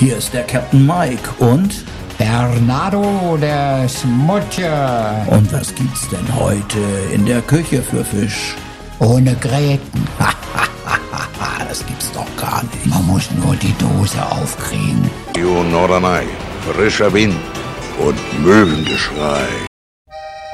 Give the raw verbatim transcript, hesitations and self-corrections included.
Hier ist der Captain Mike und Bernardo der Smutscher. Und was gibt's denn heute in der Küche für Fisch? Ohne Gräten. Das gibt's doch gar nicht. Man muss nur die Dose aufkriegen. Norderney, frischer Wind und Möwengeschrei.